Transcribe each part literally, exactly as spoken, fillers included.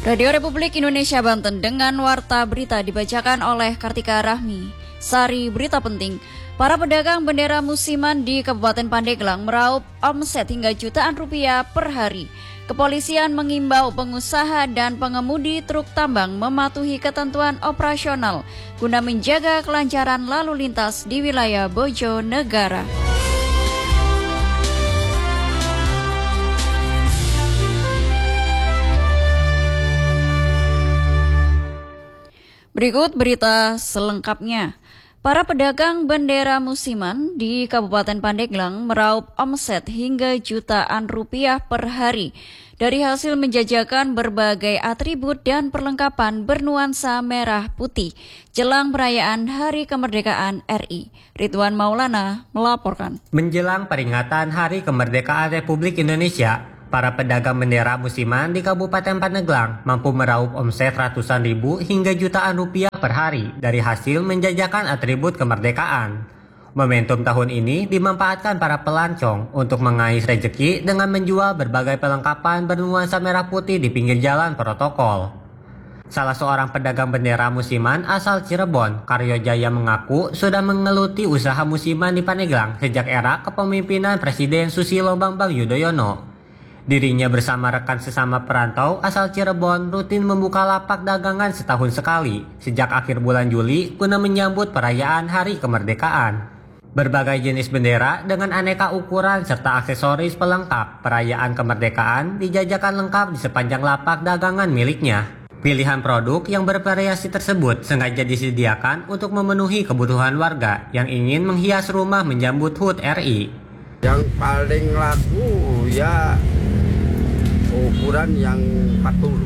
Radio Republik Indonesia Banten dengan warta berita dibacakan oleh Kartika Rahmi. Sari berita penting, para pedagang bendera musiman di Kabupaten Pandeglang meraup omset hingga jutaan rupiah per hari. Kepolisian mengimbau pengusaha dan pengemudi truk tambang mematuhi ketentuan operasional guna menjaga kelancaran lalu lintas di wilayah Bojonegara. Berikut berita selengkapnya. Para pedagang bendera musiman di Kabupaten Pandeglang meraup omset hingga jutaan rupiah per hari dari hasil menjajakan berbagai atribut dan perlengkapan bernuansa merah putih jelang perayaan Hari Kemerdekaan R I. Ridwan Maulana melaporkan. Menjelang peringatan Hari Kemerdekaan Republik Indonesia, para pedagang bendera musiman di Kabupaten Pandeglang mampu meraup omset ratusan ribu hingga jutaan rupiah per hari dari hasil menjajakan atribut kemerdekaan. Momentum tahun ini dimanfaatkan para pelancong untuk mengais rejeki dengan menjual berbagai perlengkapan bernuansa merah putih di pinggir jalan protokol. Salah seorang pedagang bendera musiman asal Cirebon, Karyo Jaya mengaku sudah menggeluti usaha musiman di Pandeglang sejak era kepemimpinan Presiden Susilo Bambang Yudhoyono. Dirinya bersama rekan sesama perantau asal Cirebon rutin membuka lapak dagangan setahun sekali sejak akhir bulan Juli guna menyambut perayaan Hari Kemerdekaan. Berbagai jenis bendera dengan aneka ukuran serta aksesoris pelengkap perayaan kemerdekaan dijajakan lengkap di sepanjang lapak dagangan miliknya. Pilihan produk yang bervariasi tersebut sengaja disediakan untuk memenuhi kebutuhan warga yang ingin menghias rumah menyambut H U T R I. Yang paling laku ya ukuran yang empat puluh.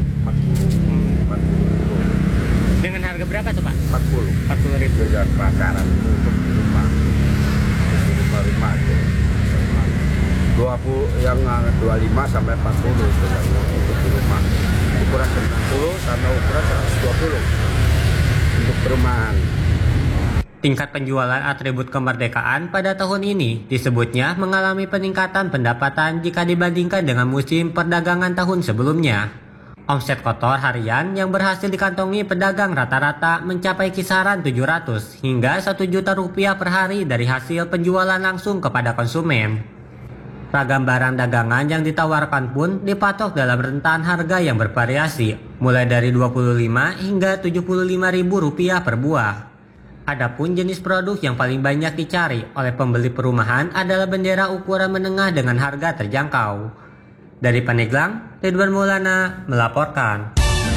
Dengan harga berapa tuh Pak? empat puluh. empat puluh ribu. Dan pasaran untuk di rumah. Di rumah-rumah itu. dua puluh yang dua puluh lima sampai empat puluh itu yang untuk di rumah. Ukuran sembilan puluh sampai ukuran seratus dua puluh untuk perumahan. Tingkat penjualan atribut kemerdekaan pada tahun ini disebutnya mengalami peningkatan pendapatan jika dibandingkan dengan musim perdagangan tahun sebelumnya. Omset kotor harian yang berhasil dikantongi pedagang rata-rata mencapai kisaran tujuh ratus hingga satu juta rupiah per hari dari hasil penjualan langsung kepada konsumen. Ragam barang dagangan yang ditawarkan pun dipatok dalam rentan harga yang bervariasi, mulai dari dua puluh lima hingga tujuh puluh lima ribu rupiah per buah. Adapun jenis produk yang paling banyak dicari oleh pembeli perumahan adalah bendera ukuran menengah dengan harga terjangkau. Dari Pandeglang, Ridwan Maulana melaporkan.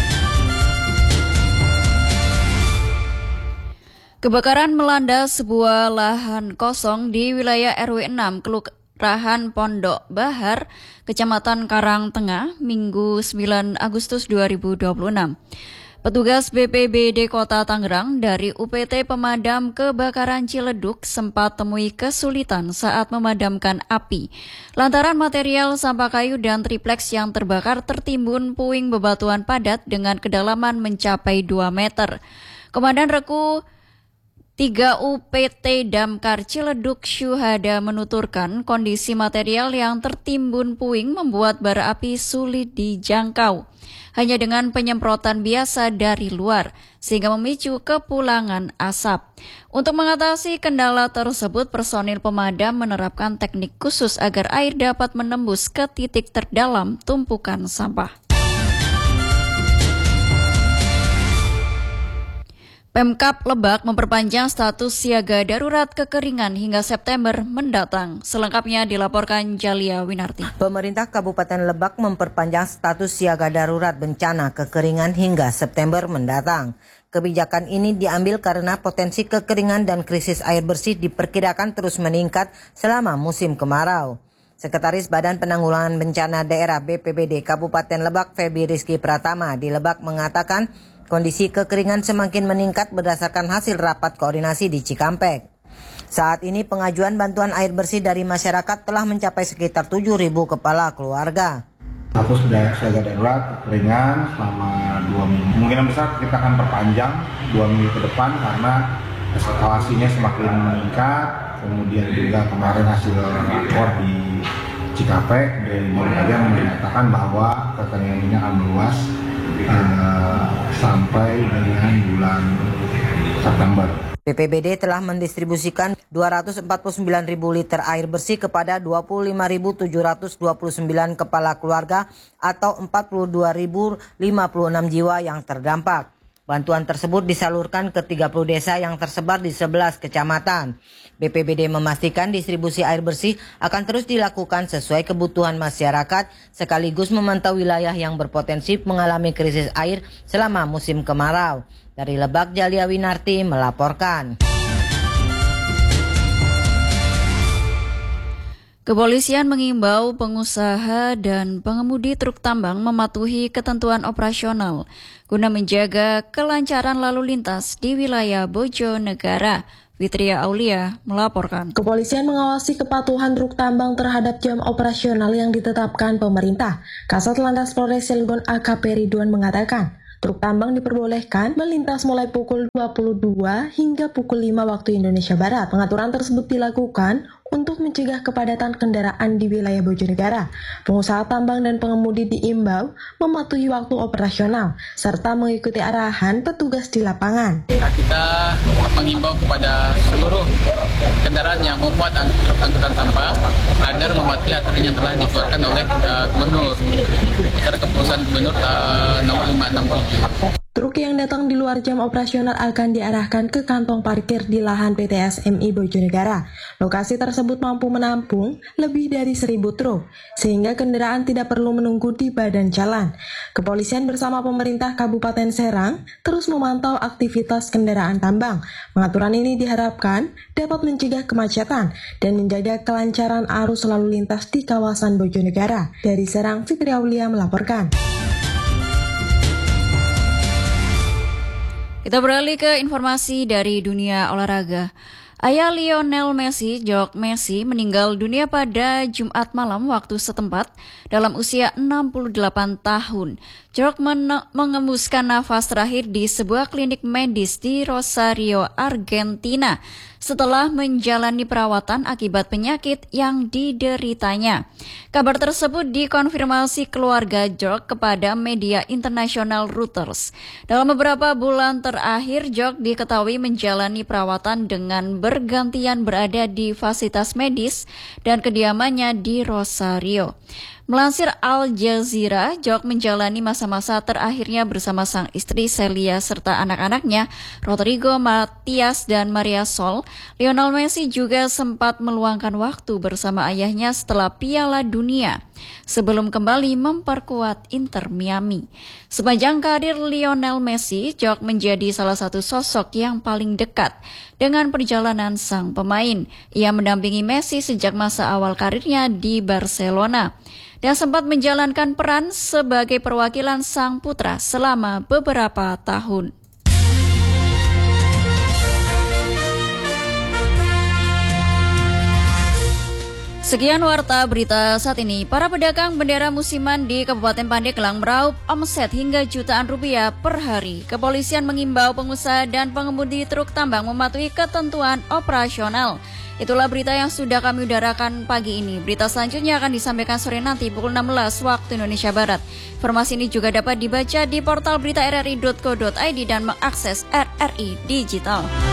Kebakaran melanda sebuah lahan kosong di wilayah R W enam Kelurahan Pondok Bahar, Kecamatan Karangtengah, Minggu sembilan Agustus dua ribu dua puluh enam. Petugas B P B D Kota Tangerang dari U P T Pemadam Kebakaran Ciledug sempat temui kesulitan saat memadamkan api lantaran material sampah kayu dan triplex yang terbakar tertimbun puing bebatuan padat dengan kedalaman mencapai dua meter. Komandan Reku tiga U P T Damkar Ciledug Syuhada menuturkan kondisi material yang tertimbun puing membuat bara api sulit dijangkau hanya dengan penyemprotan biasa dari luar, sehingga memicu kepulangan asap. Untuk mengatasi kendala tersebut, personil pemadam menerapkan teknik khusus agar air dapat menembus ke titik terdalam tumpukan sampah. Pemkab Lebak memperpanjang status siaga darurat kekeringan hingga September mendatang. Selengkapnya dilaporkan Jalia Winarti. Pemerintah Kabupaten Lebak memperpanjang status siaga darurat bencana kekeringan hingga September mendatang. Kebijakan ini diambil karena potensi kekeringan dan krisis air bersih diperkirakan terus meningkat selama musim kemarau. Sekretaris Badan Penanggulangan Bencana Daerah B P B D Kabupaten Lebak, Febi Rizky Pratama di Lebak mengatakan kondisi kekeringan semakin meningkat berdasarkan hasil rapat koordinasi di Cikampek. Saat ini pengajuan bantuan air bersih dari masyarakat telah mencapai sekitar tujuh ribu kepala keluarga. Status siaga darurat kekeringan selama dua minggu. Kemungkinan besar kita akan perpanjang dua minggu ke depan karena eskalasinya semakin meningkat. Kemudian juga kemarin hasil rapor di Cikampek dari Bmkg menyatakan bahwa kekeringan ini akan meluas uh, sampai dengan bulan September. B P B D telah mendistribusikan dua ratus empat puluh sembilan ribu liter air bersih kepada dua puluh lima ribu tujuh ratus dua puluh sembilan kepala keluarga atau empat puluh dua ribu lima puluh enam jiwa yang terdampak. Bantuan tersebut disalurkan ke tiga puluh desa yang tersebar di sebelas kecamatan. B P B D memastikan distribusi air bersih akan terus dilakukan sesuai kebutuhan masyarakat sekaligus memantau wilayah yang berpotensi mengalami krisis air selama musim kemarau. Dari Lebak, Jalia Winarti melaporkan. Kepolisian mengimbau pengusaha dan pengemudi truk tambang mematuhi ketentuan operasional guna menjaga kelancaran lalu lintas di wilayah Bojonegara. Fitria Aulia melaporkan. Kepolisian mengawasi kepatuhan truk tambang terhadap jam operasional yang ditetapkan pemerintah. Kasat Lantas Polres Cilegon A K P Ridwan mengatakan, truk tambang diperbolehkan melintas mulai pukul dua puluh dua hingga pukul lima waktu Indonesia Barat. Pengaturan tersebut dilakukan untuk mencegah kepadatan kendaraan di wilayah Bojonegara. Pengusaha tambang dan pengemudi diimbau mematuhi waktu operasional serta mengikuti arahan petugas di lapangan. Kita mengimbau kepada seluruh kendaraan yang memuat angkutan tambang agar mematuhi aturan yang telah dikeluarkan oleh uh, Gubernur. Secara keputusan Gubernur uh, nomor lima enam tujuh. Truk yang datang di luar jam operasional akan diarahkan ke kantong parkir di lahan P T S M I Bojonegara. Lokasi tersebut mampu menampung lebih dari seribu truk, sehingga kendaraan tidak perlu menunggu di badan jalan. Kepolisian bersama pemerintah Kabupaten Serang terus memantau aktivitas kendaraan tambang. Pengaturan ini diharapkan dapat mencegah kemacetan dan menjaga kelancaran arus lalu lintas di kawasan Bojonegara. Dari Serang, Fitri Aulia melaporkan. Kita beralih ke informasi dari dunia olahraga. Ayah Lionel Messi, George Messi, meninggal dunia pada Jumat malam waktu setempat dalam usia enam puluh delapan tahun. George men- mengembuskan nafas terakhir di sebuah klinik medis di Rosario, Argentina, setelah menjalani perawatan akibat penyakit yang dideritanya. Kabar tersebut dikonfirmasi keluarga George kepada media internasional Reuters. Dalam beberapa bulan terakhir, George diketahui menjalani perawatan dengan bergantian berada di fasilitas medis dan kediamannya di Rosario. Melansir Al Jazeera, George menjalani masa-masa terakhirnya bersama sang istri Celia serta anak-anaknya Rodrigo, Matias, dan Maria Sol. Lionel Messi juga sempat meluangkan waktu bersama ayahnya setelah Piala Dunia sebelum kembali memperkuat Inter Miami. Sepanjang karir Lionel Messi, George menjadi salah satu sosok yang paling dekat dengan perjalanan sang pemain. Ia mendampingi Messi sejak masa awal karirnya di Barcelona dan sempat menjalankan peran sebagai perwakilan sang putra selama beberapa tahun. Sekian warta berita saat ini. Para pedagang bendera musiman di Kabupaten Pandeglang meraup omset hingga jutaan rupiah per hari. Kepolisian mengimbau pengusaha dan pengemudi truk tambang mematuhi ketentuan operasional. Itulah berita yang sudah kami udarakan pagi ini. Berita selanjutnya akan disampaikan sore nanti pukul enam belas waktu Indonesia Barat. Informasi ini juga dapat dibaca di portal berita r r i dot co dot i d dan mengakses R R I Digital.